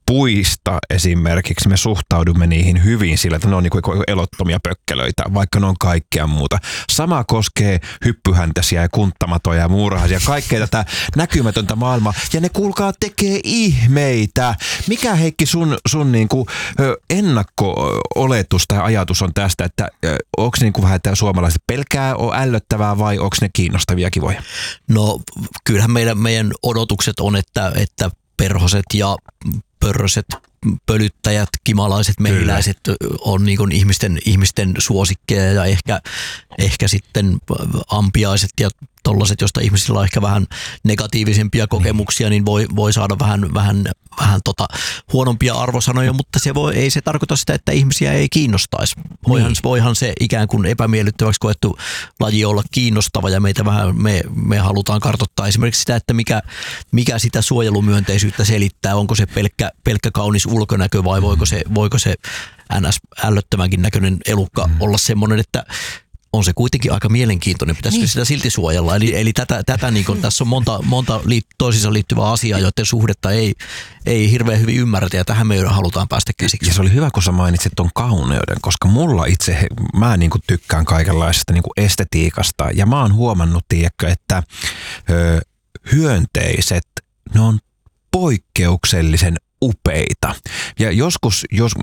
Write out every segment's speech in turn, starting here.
puista esimerkiksi me suhtaudumme niihin hyvin sillä, että ne on niin kuin elottomia pökkelöitä, vaikka ne on kaikkea muuta. Sama koskee hyppyhäntäsiä ja kunttamatoja ja muurahaisia, kaikkea tätä näkymätöntä maailmaa. Ja ne kuulkaa tekee ihmeitä. Mikä Heikki sun niin kuin ennakko-oletus tai ajatus on tästä, että onko niin kuin vähän, että suomalaiset pelkää, on ällöttävää vai onko ne kiinnostavia kivoja? No kyllähän meidän odotukset on, että perhoset ja pörröset, pölyttäjät, kimalaiset, mehiläiset on niin kuin ihmisten suosikkeja ja ehkä sitten ampiaiset ja tollaiset, joista ihmisillä on ehkä vähän negatiivisempia kokemuksia, niin voi saada vähän huonompia arvosanoja, mutta ei se tarkoita sitä, että ihmisiä ei kiinnostaisi. Voihan se ikään kuin epämiellyttäväksi koettu laji olla kiinnostava ja me halutaan kartoittaa esimerkiksi sitä, että mikä sitä suojelumyönteisyyttä selittää. Onko se pelkkä kaunis ulkonäkö vai voiko se ns. Ällöttävänkin näköinen elukka olla semmoinen, että on se kuitenkin aika mielenkiintoinen, pitäisikö sitä silti suojella. Eli tätä niin kuin, tässä on monta toisiinsa liittyvää asiaa, joiden suhdetta ei hirveän hyvin ymmärretä, ja tähän me halutaan päästä käsiksi. Ja se oli hyvä, kun sä mainitsit ton kauneuden, koska mulla mä niin kuin tykkään kaikenlaisesta niin kuin estetiikasta, ja mä oon huomannut, tiedätkö, että hyönteiset, ne on poikkeuksellisen upeita. Ja joskus,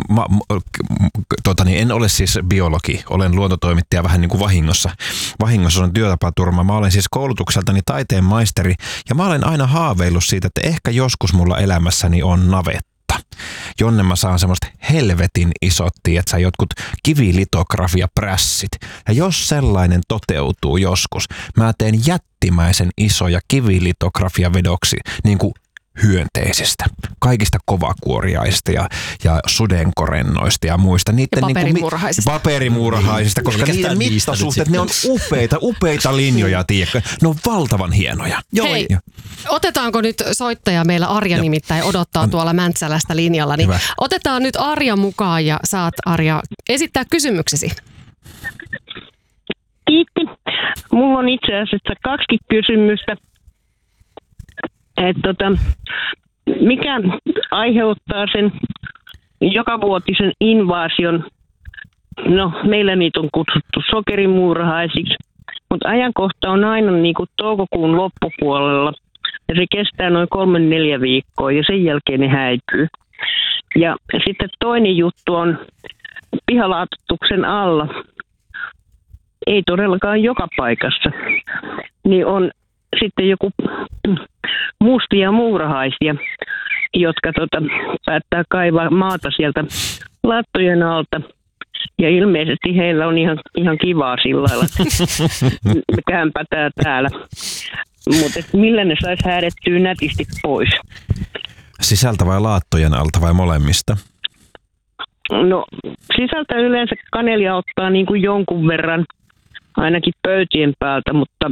en ole siis biologi, olen luontotoimittaja vähän niin kuin vahingossa on työtapaturma. Mä olen siis koulutukseltani taiteen maisteri ja mä olen aina haaveillut siitä, että ehkä joskus mulla elämässäni on navetta, jonne mä saan semmoista helvetin isot, tietsä, jotkut kivilitografiaprässit. Ja jos sellainen toteutuu joskus, mä teen jättimäisen isoja kivilitografiavedoksi, niin kuin hyönteisistä, kaikista kovakuoriaista ja sudenkorennoista ja muista. Niiden paperimuurahaisista. Paperimuurahaisista, koska niiden mittasuhteet, ne on upeita linjoja, tiedätkö? Ne on valtavan hienoja. Hei, otetaanko nyt soittaja? Meillä Arja nimittäin odottaa tuolla Mäntsälästä linjalla. Niin otetaan nyt Arja mukaan ja saat, Arja, esittää kysymyksesi. Kiitti. Mulla on itse asiassa 2 kysymystä. Mikä aiheuttaa sen jokavuotisen invaasion? No, meillä niitä on kutsuttu sokerimuurahaisiksi, mutta ajankohta on aina niin kuin toukokuun loppupuolella. Ja se kestää noin 3-4 viikkoa ja sen jälkeen ne häipyy. Ja sitten toinen juttu on pihalaatutuksen alla. Ei todellakaan joka paikassa. Niin on sitten joku mustia muurahaisia, jotka päättää kaivaa maata sieltä lattojen alta. Ja ilmeisesti heillä on ihan kivaa sillä lailla, että kämpätää täällä. Mutta millä ne saisi häädettyä nätisti pois? Sisältä vai laattojen alta vai molemmista? No sisältä yleensä kanelia ottaa niin kuin jonkun verran, ainakin pöytien päältä, mutta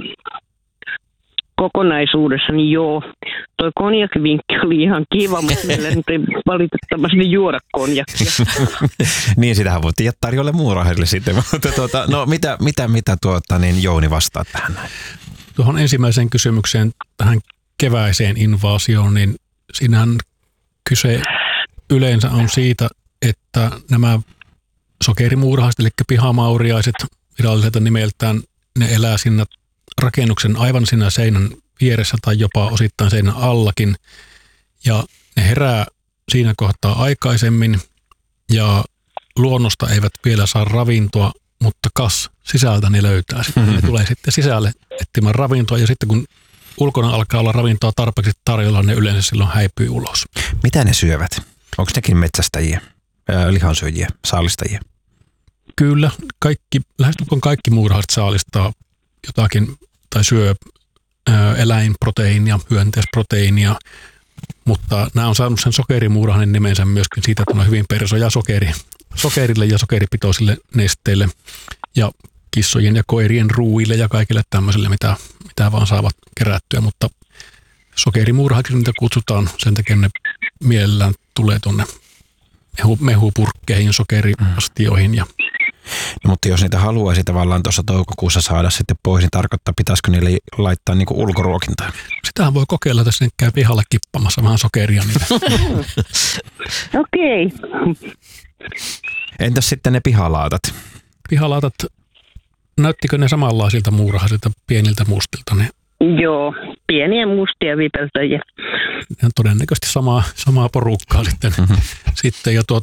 kokonaisuudessa, niin joo. Toi konjakvinkki oli ihan kiva, mutta meillä nyt ei valitettavasti juoda konjakkia. Niin, sitähän voitiin jättää tarjolle muurahaisille sitten. No mitä Jouni vastaa tähän? Tuohon ensimmäiseen kysymykseen, tähän keväiseen invaasioon, niin siinähän kyse yleensä on siitä, että nämä sokerimuurahaiset, eli pihamauriaiset viralliselta nimeltään, ne elää siinä rakennuksen aivan siinä seinän vieressä tai jopa osittain seinän allakin. Ja ne herää siinä kohtaa aikaisemmin ja luonnosta eivät vielä saa ravintoa, mutta sisältä ne löytää sitten. Ne tulee sitten sisälle etsimään ravintoa ja sitten kun ulkona alkaa olla ravintoa tarpeeksi tarjolla, ne yleensä silloin häipyy ulos. Mitä ne syövät? Onko nekin metsästäjiä, lihansyöjiä, saalistajia? Kyllä, lähestulkoon kaikki muurahaiset saalistaa jotakin tai syö eläinproteiinia, hyönteisproteiinia, mutta nämä on saanut sen sokerimuurahainen nimensä myöskin siitä, että on hyvin persoja sokerille ja sokeripitoisille nesteille ja kissojen ja koirien ruuille ja kaikille tämmöisille, mitä vaan saavat kerättyä, mutta sokerimuurahaiksi niitä kutsutaan, sen takia ne mielellään tulee tuonne mehupurkkeihin, sokeriastioihin ja no, mutta jos niitä haluaisi tavallaan tuossa toukokuussa saada sitten pois, niin tarkoittaa, pitäisikö niille laittaa niinku ulkoruokintaa? Sitähän voi kokeilla, että sinne käy pihalle kippamassa vähän sokeria. Okei. Entäs sitten ne pihalaatat? Pihalaatat, näyttikö ne samanlaisilta muurahaisilta pieniltä mustilta? Ne Joo, pieniä mustia vipeltäjiä. on todennäköisesti samaa porukkaa sitten. Sitten ja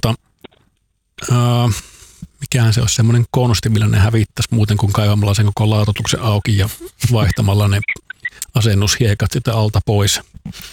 mikähän se olisi semmoinen konsti, millä ne hävittäisi muuten kuin kaivamalla sen koko laatotuksen auki ja vaihtamalla ne asennushiekat sitä alta pois.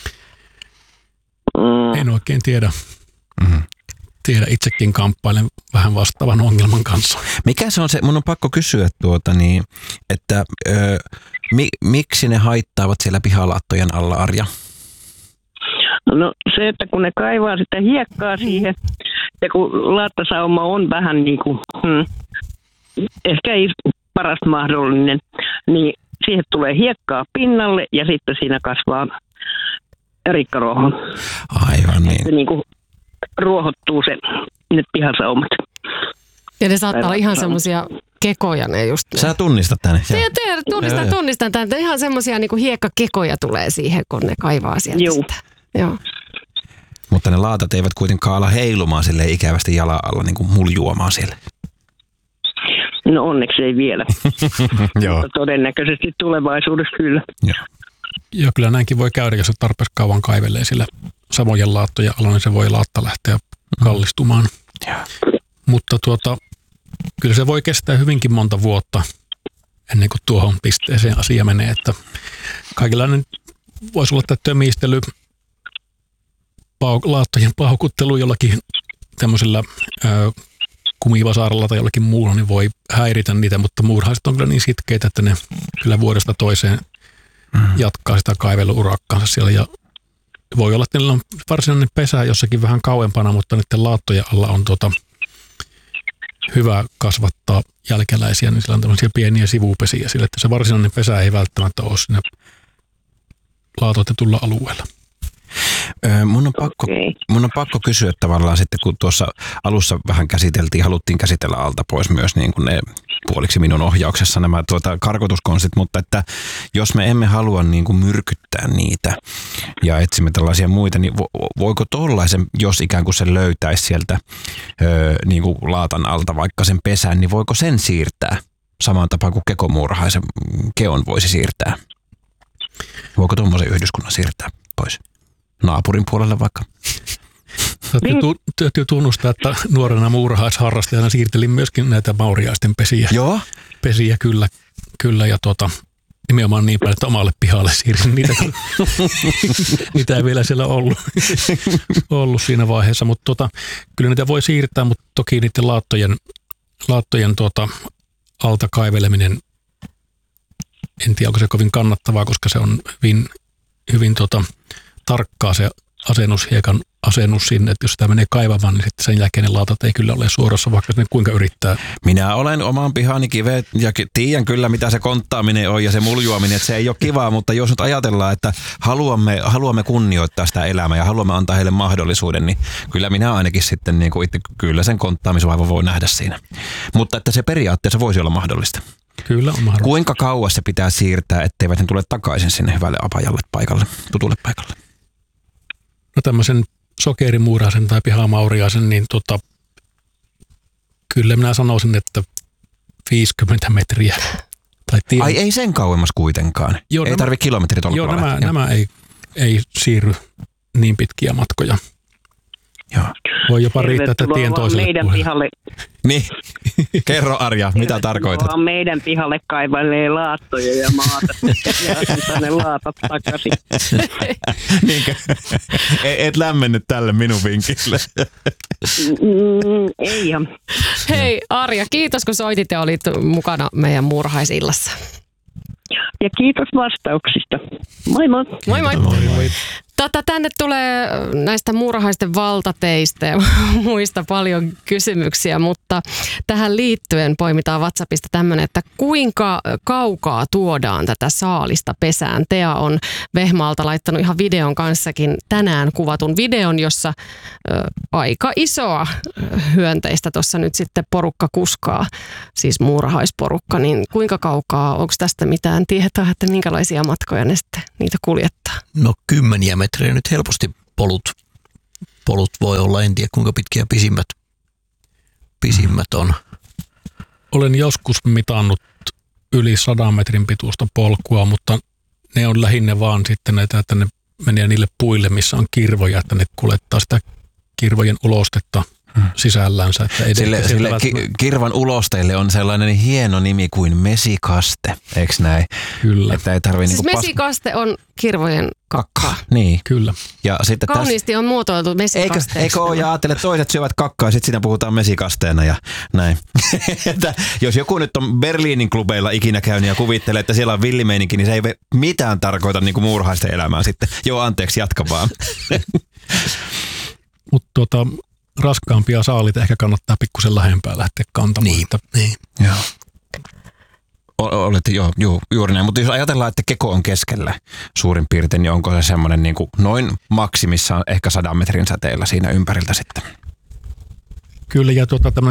En oikein tiedä. Itsekin kamppailen vähän vastaavan ongelman kanssa. Mikä se on se, mun on pakko kysyä että miksi ne haittaavat siellä pihalaattojen alla, Arja? No se, että kun ne kaivaa sitä hiekkaa siihen, ja kun laattasauma on vähän niin kuin, ehkä ei paras mahdollinen, niin siihen tulee hiekkaa pinnalle ja sitten siinä kasvaa rikkaruoho. Aivan niin. Se niin kuin ruohottuu ne pihasaumat. Ja ne saattaa olla ihan semmoisia kekoja ne just. Sä tunnistat tänne. Tunnistan tämän. Ihan semmoisia niin kuin hiekkakekoja tulee siihen, kun ne kaivaa sieltä sitä. Joo. Mutta ne laatat eivät kuitenkaan ala heilumaan silleen ikävästi jalan alla, niin kuin muljuamaan siellä. No onneksi ei vielä. Joo. Mutta todennäköisesti tulevaisuudessa kyllä. Ja kyllä näinkin voi käydä, jos se tarpeeksi kauan kaivelee sillä samojen laattojen alla, niin se voi laatta lähteä kallistumaan. Mutta kyllä se voi kestää hyvinkin monta vuotta ennen kuin tuohon pisteeseen asia menee, että kaikenlainen voisi olla tämä tömistely, laattojen paukuttelu jollakin tämmöisellä kumivasaaralla tai jollakin muulla, niin voi häiritä niitä, mutta muurahaiset on kyllä niin sitkeitä, että ne kyllä vuodesta toiseen jatkaa sitä kaiveluurakkaansa siellä ja voi olla, että niillä on varsinainen pesä jossakin vähän kauempana, mutta niiden laattojen alla on hyvä kasvattaa jälkeläisiä, niin sillä on tämmöisiä pieniä sivupesiä sille, että se varsinainen pesä ei välttämättä ole siinä laatoitetulla alueella. Mun on pakko kysyä tavallaan sitten, kun tuossa alussa vähän haluttiin käsitellä alta pois myös niin kuin ne puoliksi minun ohjauksessa nämä karkotuskonstit, mutta että jos me emme halua niin kuin myrkyttää niitä ja etsimme tällaisia muita, niin voiko tollaisen, jos ikään kuin se löytäisi sieltä niin kuin laatan alta vaikka sen pesän, niin voiko sen siirtää samaan tapaan kuin kekomuurahaisen keon voisi siirtää? Voiko tuommoisen yhdyskunnan siirtää pois? Naapurin puolelle vaikka. Täytyy tunnustaa, että nuorena muurahaisharrastajana siirtelin myöskin näitä mauriaisten pesiä. Joo? Pesiä kyllä ja nimenomaan niin paljon, että omalle pihalle siirsin niitä. Niitä ei vielä siellä ollut siinä vaiheessa, mutta kyllä niitä voi siirtää, mutta toki niiden laattojen alta kaiveleminen, en tiedä onko se kovin kannattavaa, koska se on hyvin tarkkaa se asennushiekan asennus sinne, että jos sitä menee kaivamaan, niin sitten sen jälkeen ne laatat ei kyllä ole suorassa, vaikka ne kuinka yrittää. Minä olen oman pihani kivet ja tiedän kyllä, mitä se konttaaminen on ja se muljuaminen, että se ei ole kivaa, mutta jos nyt ajatellaan, että haluamme kunnioittaa sitä elämää ja haluamme antaa heille mahdollisuuden, niin kyllä minä ainakin sitten niin kuin itse kyllä sen konttaamisvaivan voi nähdä siinä. Mutta että se periaatteessa voisi olla mahdollista. Kyllä on mahdollista. Kuinka kauas se pitää siirtää, etteivät ne tule takaisin sinne hyvälle apajalle paikalle, tutulle paikalle? No tämmöisen sokerimuuraisen tai pihamauriaisen, niin kyllä minä sanoisin, että 50 metriä. Ai ei sen kauemmas kuitenkaan. Joo, ei tarvitse kilometritolkulla lähteä. Nämä ei siirry niin pitkiä matkoja. Joo. Voi jopa riittää, että tien toiselle meidän pihalle. Niin, kerro Arja, mitä tarkoitat? Meidän pihalle kaivalee laattoja ja maata ja sitten ne laatat takaisin. Niinkö? Et lämmennyt tälle minun vinkille. Ei ihan. Hei Arja, kiitos kun soitit ja olit mukana meidän muurahaisillassa. Ja kiitos vastauksista. Moi moi. Moi moi. Moi. Tänne tulee näistä muurahaisten valtateistä ja muista paljon kysymyksiä, mutta tähän liittyen poimitaan WhatsAppista tämmöinen, että kuinka kaukaa tuodaan tätä saalista pesään. Tea on Vehmaalta laittanut ihan videon kanssakin tänään kuvatun videon, jossa aika isoa hyönteistä tuossa nyt sitten porukka kuskaa, siis muurahaisporukka, niin kuinka kaukaa, onko tästä mitään tietoa, että minkälaisia matkoja ne sitten niitä kuljettaa? No 10 metriä nyt helposti polut polut voi olla, en tiedä kuinka pitkiä pisimmät on. Olen joskus mitannut yli 100 metrin pituista polkua, mutta ne on lähinnä vaan sitten näitä, että ne menee niille puille, missä on kirvoja, että ne kuljettaa sitä kirvojen ulostetta sisällänsä. Että sille kirvan ulosteille on sellainen hieno nimi kuin mesikaste, eikö näin? Kyllä. Että ei tarvitse siis mesikaste on kirvojen kakkaa. Niin. Kyllä. Ja sitten kauniisti on muotoiltu mesikasteeksi. Eikö ole, ja ajattele, että toiset syövät kakkaa, sitten siinä puhutaan mesikasteena ja näin. Että jos joku nyt on Berliinin klubeilla ikinä käynyt ja kuvittelee, että siellä on villimeininki, niin se ei mitään tarkoita niin kuin muurahaisten elämää sitten. Joo, anteeksi, jatka vaan. Mutta raskaampia saaliita ehkä kannattaa pikkusen lähempää lähteä kantamaan. Niin. Joo. Olette, juuri näin. Mutta jos ajatellaan, että keko on keskellä suurin piirtein, niin onko se semmoinen niin kuin noin maksimissaan ehkä 100 metrin säteellä siinä ympäriltä sitten? Kyllä, ja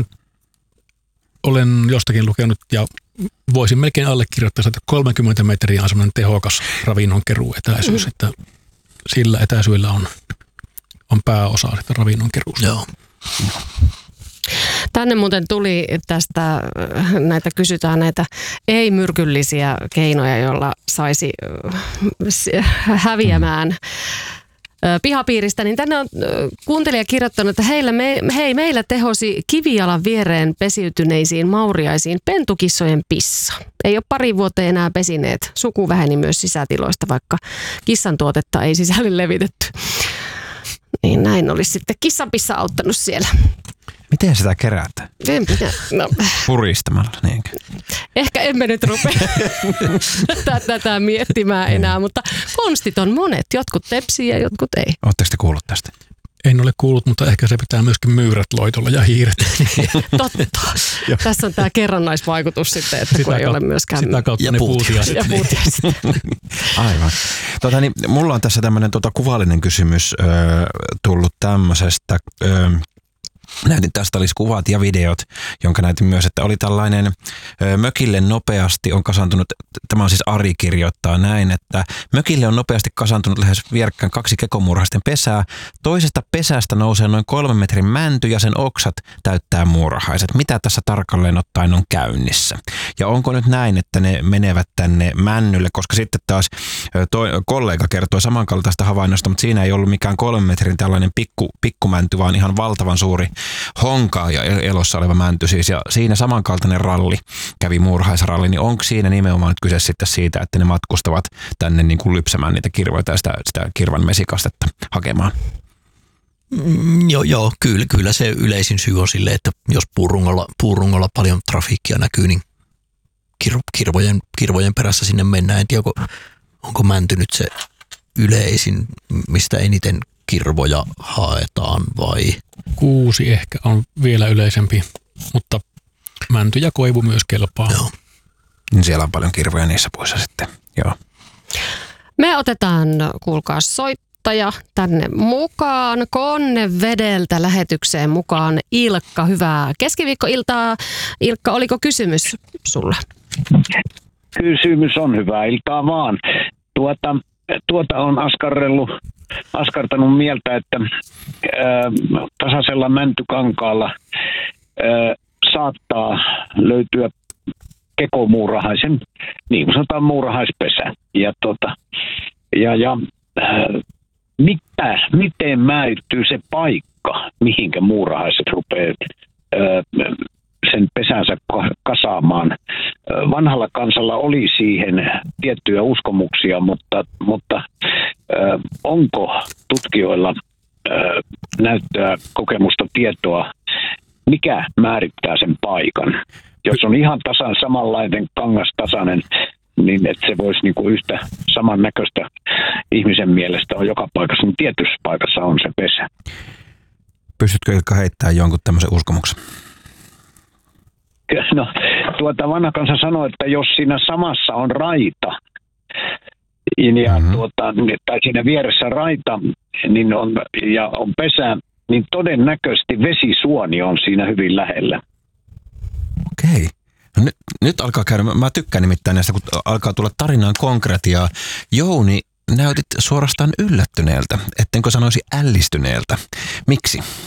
olen jostakin lukenut ja voisin melkein allekirjoittaa, että 30 metriä on semmoinen tehokas ravinnonkeruuetäisyys, että sillä etäisyydellä on pääosa sitä ravinnonkeruusta. Joo. Tänne muuten tuli kysytään näitä ei-myrkyllisiä keinoja, joilla saisi häviämään pihapiiristä, niin tänne on kuuntelija kirjoittanut, että meillä tehosi kivijalan viereen pesiytyneisiin mauriaisiin pentukissojen pissa. Ei ole pari vuoteen enää pesineet. Suku väheni myös sisätiloista, vaikka kissan tuotetta ei sisälle levitetty. Niin näin olisi sitten kissanpissa auttanut siellä. Miten sitä kerätään? En minä. No. Puristamalla, niinkö? Ehkä emme nyt rupea tätä miettimään enää, mutta konstit on monet. Jotkut tepsii ja jotkut ei. Oletteko te kuullut tästä? En ole kuullut, mutta ehkä se pitää myöskin myyrät loitolla ja hiiret. Totta. Tässä on tämä kerrannaisvaikutus sitten, että kun ei ole myöskään... Sitä kautta ne puutiaiset. Aivan. Niin, mulla on tässä tämmöinen kuvallinen kysymys tullut tämmöisestä... Näytin, tästä olisi kuvat ja videot, jonka näytin myös, että oli tällainen mökille nopeasti on kasantunut, tämä on siis Ari kirjoittaa näin, että mökille on nopeasti kasantunut lähes vierekkäin 2 kekomuurahaisten pesää. Toisesta pesästä nousee noin 3 metrin mänty ja sen oksat täyttää muurahaiset. Mitä tässä tarkalleen ottaen on käynnissä? Ja onko nyt näin, että ne menevät tänne männylle, koska sitten taas kollega kertoi samankaltaista havainnosta, mutta siinä ei ollut mikään 3 metrin tällainen pikkumänty, vaan ihan valtavan suuri honkaa ja elossa oleva mänty siis, ja siinä samankaltainen ralli kävi muurahaisralli, niin onko siinä nimenomaan nyt kyse sitten siitä, että ne matkustavat tänne niin kuin lypsämään niitä kirvoita ja sitä kirvan mesikastetta hakemaan? Joo, kyllä se yleisin syy on sille, että jos puurungolla paljon trafiikkia näkyy, niin kirvojen perässä sinne mennään. En tiedä, onko mänty nyt se yleisin, mistä eniten kirvoja haetaan vai? Kuusi ehkä on vielä yleisempi, mutta mänty ja koivu myös kelpaa. Joo. Niin siellä on paljon kirvoja niissä puissa sitten, joo. Me otetaan, kuulkaa, soittaja tänne mukaan. Konnevedeltä lähetykseen mukaan Ilkka. Hyvää keskiviikkoiltaa. Ilkka, oliko kysymys sulle? Kysymys on, hyvää iltaa vaan. Tuota on askartanut mieltä, että tasaisella mäntykankaalla saattaa löytyä kekomuurahaisen, niin kuin sanotaan, muurahaispesä. Miten määrittyy se paikka, mihinkä muurahaiset rupeaa sen pesänsä kasaamaan? Vanhalla kansalla oli siihen tiettyjä uskomuksia, mutta onko tutkijoilla näyttöä, kokemusta, tietoa, mikä määrittää sen paikan? Jos on ihan samanlainen kangastasainen, niin että se voisi niinku yhtä samannäköistä ihmisen mielestä on joka paikassa, niin tietyssä paikassa on se pesä. Pystytkö Ilkka heittämään jonkun tämmöisen uskomuksen? No, vanha kansa sanoi, että jos siinä samassa on raita, tai siinä vieressä raita niin on pesä, niin todennäköisesti vesisuoni on siinä hyvin lähellä. Okei. Nyt alkaa käydä, mä tykkään nimittäin näistä, kun alkaa tulla tarinaan konkretiaa. Jouni näytit suorastaan yllättyneeltä, ettenkö sanoisi ällistyneeltä. Miksi?